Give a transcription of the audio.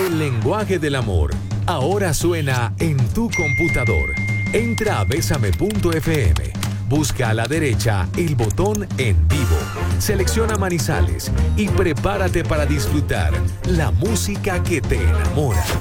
El lenguaje del amor ahora suena en tu computador. Entra a besame.fm. Busca a la derecha el botón En Vivo. Selecciona Manizales y prepárate para disfrutar la música que te enamora.